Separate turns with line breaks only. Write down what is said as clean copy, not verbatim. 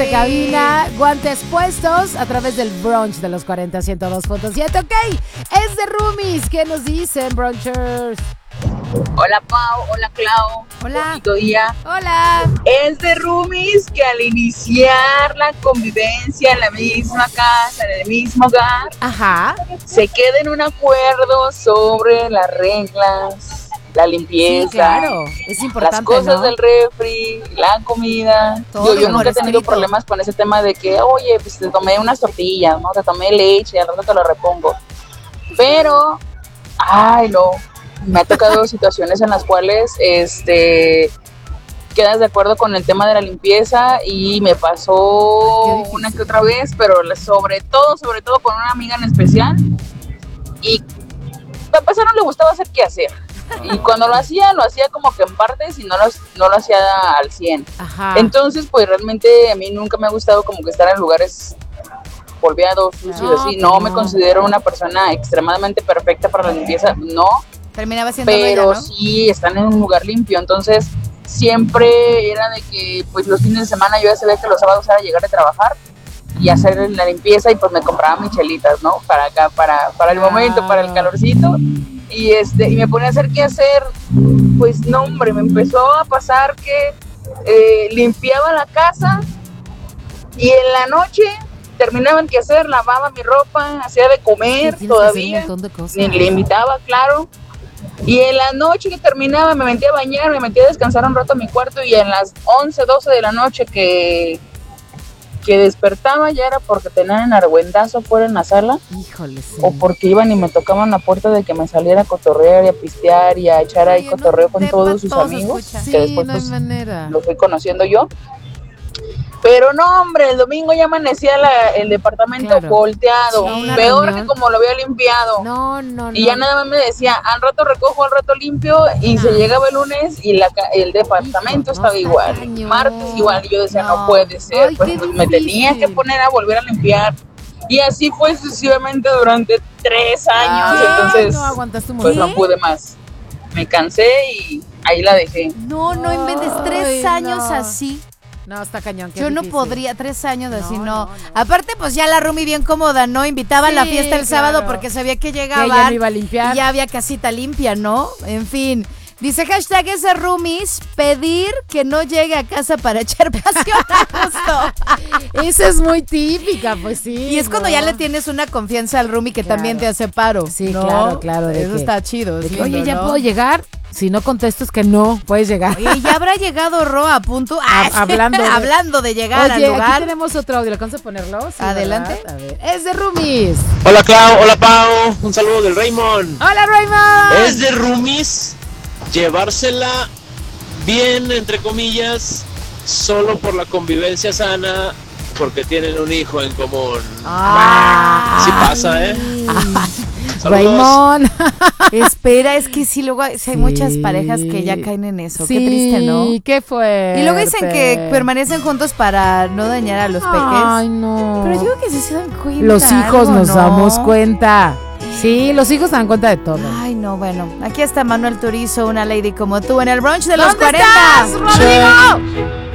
de cabina, guantes puestos a través del brunch de los 40 102.7. Ok, es de roomies. ¿Qué nos dicen, brunchers?
Hola Pau, hola Clau.
Hola.
Bonito día.
Hola.
Es de roomies que al iniciar la convivencia en la misma casa, en el mismo hogar,
Ajá.
se queda en un acuerdo sobre las reglas, la limpieza,
Sí, claro. Es importante,
las cosas
¿no?
del refri, la comida.
Todo
Yo
por
nunca he tenido
escrito.
problemas con ese tema de que, oye, pues te tomé unas tortillas, ¿no? Te tomé leche y al rato te lo repongo. Pero, ay, no. Me ha tocado situaciones en las cuales quedas de acuerdo con el tema de la limpieza y me pasó una que otra vez, pero sobre todo con una amiga en especial. Y a pesar no le gustaba hacer qué hacer. Y cuando lo hacía como que en partes y no lo hacía al 100.
Ajá.
Entonces, pues realmente a mí nunca me ha gustado como que estar en lugares polveados, sucios,
No,
así.
pues
No
no.
me considero una persona extremadamente perfecta para la limpieza, no.
Terminaba siendo
Pero
ella, ¿no?
sí están en un lugar limpio, entonces siempre era de que pues los fines de semana yo ya sabía que los sábados era llegar a trabajar y hacer la limpieza y pues me compraba mis chelitas, ¿no? Para acá, para el momento, para el calorcito y me ponía a hacer qué hacer, pues no hombre, me empezó a pasar que limpiaba la casa y en la noche terminaba el quehacer, lavaba mi ropa, hacía de comer
Sí, tienes que hacer un
todavía,
montón de cosas.
ni le invitaba, claro. Y en la noche que terminaba me metía a bañar, me metía a descansar un rato a mi cuarto y en las 11, 12 de la noche que despertaba ya era porque tenían argüendazo fuera en la sala.
Híjole, sí.
O porque iban y me tocaban la puerta de que me saliera a cotorrear y a pistear y a echar ahí
Oye,
cotorreo
no,
con
de
todos sus
todos
amigos,
escuchan.
Sí,
que después
no hay
pues
manera.
lo fui conociendo yo. Pero no, hombre, el domingo ya amanecía el departamento
Claro.
volteado,
Sí, una
peor
reunión.
que como lo había limpiado.
No, no, no.
Y ya nada más me decía, al rato recojo, al rato limpio, y
No.
se llegaba el lunes y el departamento
Hijo, no,
estaba
está
igual,
cañón.
martes igual, y yo decía, no
No.
puede ser,
Ay,
pues,
qué
pues, me tenía que
difícil.
poner a volver a limpiar, y así fue sucesivamente durante 3 años,
¿Qué?
entonces,
No aguantaste un
pues
montón.
no pude más, me cansé y ahí la dejé.
No, no inventes. 3
Ay,
años
no.
así.
No, está cañón. qué
Yo no
difícil.
podría, 3 años así,
No,
no.
no, no.
Aparte, pues ya la roomie bien cómoda, ¿no? Invitaba a la
Sí,
fiesta el sábado
claro.
porque sabía que
Que
llegaba.
ella no iba a limpiar.
Y ya había casita limpia, ¿no? En fin. Dice hashtag ese roomies, pedir que no llegue a casa para echar pasión a gusto.
Esa es muy típica, pues sí.
Y es cuando
¿no?
ya le tienes una confianza al roomie que
Claro.
también te hace paro.
Sí,
¿no?
claro. de
Eso
que-
está chido.
de
es
que,
lindo,
oye, ¿ya
¿no?
puedo llegar? Si no contesto es que no, puedes llegar.
Oye, ¿ya habrá llegado Roa a punto?
Hablando de-
Hablando de llegar al
Oye, aquí
lugar.
tenemos otro audio. ¿Le vamos a ponerlo? Sí,
Adelante.
¿verdad? A ver. Es de roomies.
Hola Clau, hola Pau, un saludo del Raymond.
Hola, Raymond.
Es de roomies llevársela bien, entre comillas, solo por la convivencia sana, porque tienen un hijo en común.
Ah.
Sí pasa, ¿eh? Saludos.
Raymond.
Espera, es que sí, luego sí hay muchas
Sí.
parejas que ya caen en eso.
Sí,
Qué triste, ¿no?
qué fuerte.
Y luego dicen que permanecen juntos para no dañar a los peques.
Ay, no.
Pero yo creo que sí se dan cuenta.
Los hijos
algo,
nos
¿no?
damos cuenta. Sí, los hijos se dan cuenta de todo.
Ay, no, bueno. Aquí está Manuel Turizo, una lady como tú, en el brunch de los
¿Dónde
40.
estás, Rodrigo?